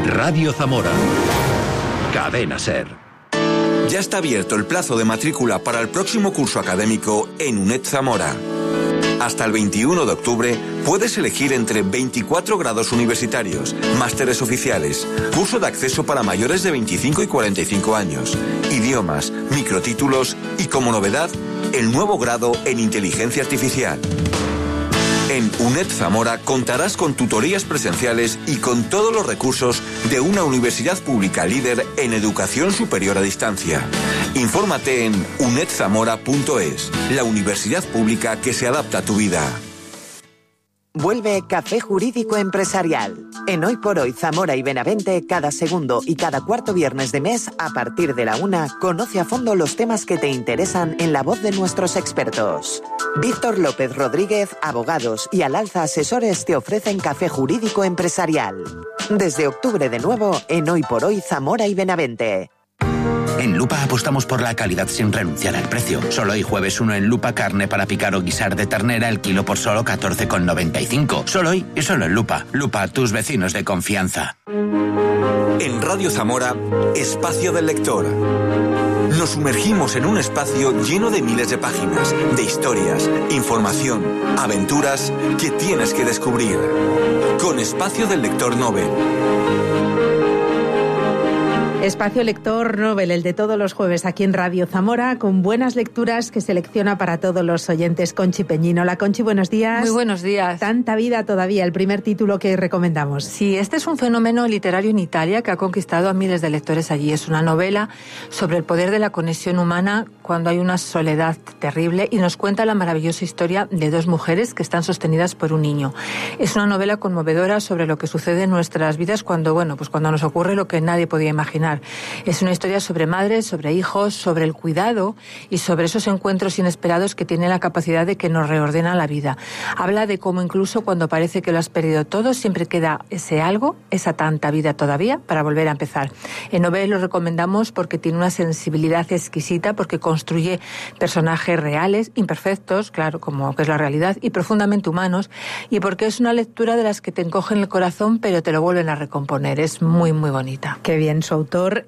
Radio Zamora. Cadena SER. Ya está abierto el plazo de matrícula para el próximo curso académico en UNED Zamora. Hasta el 21 de octubre puedes elegir entre 24 grados universitarios, másteres oficiales, curso de acceso para mayores de 25 y 45 años, idiomas, microtítulos y, como novedad, el nuevo grado en inteligencia artificial. En UNED Zamora contarás con tutorías presenciales y con todos los recursos de una universidad pública líder en educación superior a distancia. Infórmate en unedzamora.es, la universidad pública que se adapta a tu vida. Vuelve Café Jurídico Empresarial. En Hoy por Hoy Zamora y Benavente, cada segundo y cada cuarto viernes de mes, a partir de la 1, conoce a fondo los temas que te interesan en la voz de nuestros expertos. Víctor López Rodríguez, abogados y Al Alza Asesores te ofrecen Café Jurídico Empresarial. Desde octubre de nuevo, en Hoy por Hoy Zamora y Benavente. En Lupa apostamos por la calidad sin renunciar al precio. Solo hoy jueves 1 en Lupa, carne para picar o guisar de ternera, el kilo por solo 14,95. Solo hoy y solo en Lupa. Lupa, tus vecinos de confianza. En Radio Zamora, Espacio del Lector. Nos sumergimos en un espacio lleno de miles de páginas, de historias, información, aventuras que tienes que descubrir. Con Espacio del Lector Nobel. Espacio Lector Nobel, el de todos los jueves aquí en Radio Zamora, con buenas lecturas que selecciona para todos los oyentes Conchi Peñín. Hola Conchi, buenos días. Muy buenos días. Tanta vida todavía, el primer título que recomendamos. Sí, este es un fenómeno literario en Italia que ha conquistado a miles de lectores allí. Es una novela sobre el poder de la conexión humana cuando hay una soledad terrible y nos cuenta la maravillosa historia de dos mujeres que están sostenidas por un niño. Es una novela conmovedora sobre lo que sucede en nuestras vidas cuando nos ocurre lo que nadie podía imaginar. Es una historia sobre madres, sobre hijos, sobre el cuidado y sobre esos encuentros inesperados que tienen la capacidad de que nos reordenan la vida. Habla de cómo incluso cuando parece que lo has perdido todo, siempre queda ese algo, esa tanta vida todavía para volver a empezar. En Nobel lo recomendamos porque tiene una sensibilidad exquisita, porque construye personajes reales, imperfectos, claro, como que es la realidad, y profundamente humanos, y porque es una lectura de las que te encogen el corazón pero te lo vuelven a recomponer. Es muy, muy bonita. Qué bien, su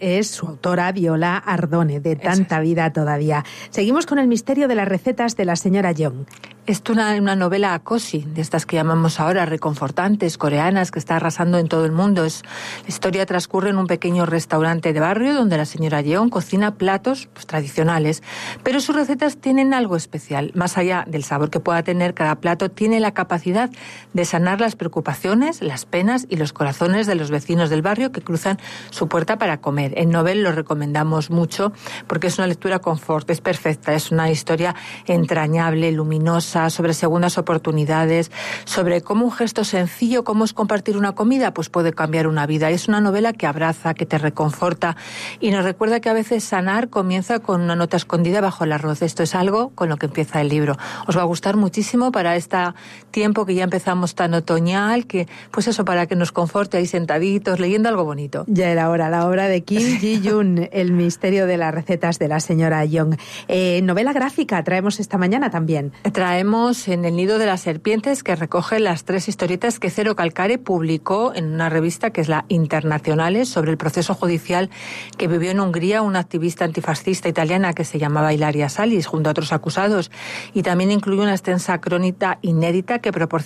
autora Viola Ardone, de Tanta vida todavía. Seguimos con el misterio de las recetas de la señora Young. Es una novela cozy, de estas que llamamos ahora reconfortantes, coreanas, que está arrasando en todo el mundo. La historia transcurre en un pequeño restaurante de barrio donde la señora Yeon cocina platos tradicionales, pero sus recetas tienen algo especial. Más allá del sabor que pueda tener cada plato, tiene la capacidad de sanar las preocupaciones, las penas y los corazones de los vecinos del barrio que cruzan su puerta para comer. En Nobel lo recomendamos mucho porque es una lectura confort, es perfecta, es una historia entrañable, luminosa, sobre segundas oportunidades, sobre cómo un gesto sencillo, cómo es compartir una comida, pues puede cambiar una vida. Es una novela que abraza, que te reconforta y nos recuerda que a veces sanar comienza con una nota escondida bajo el arroz. Esto es algo con lo que empieza el libro. Os va a gustar muchísimo para este tiempo que ya empezamos tan otoñal, que pues eso, para que nos conforte ahí sentaditos, leyendo algo bonito. Ya era hora, la obra de Kim Ji-yoon, El misterio de las recetas de la señora Young. Novela gráfica traemos esta mañana también. Traemos En el nido de las serpientes, que recoge las 3 historietas que Cero Calcare publicó en una revista que es la Internacionales, sobre el proceso judicial que vivió en Hungría una activista antifascista italiana que se llamaba Ilaria Salis, junto a otros acusados, y también incluye una extensa crónica inédita que proporciona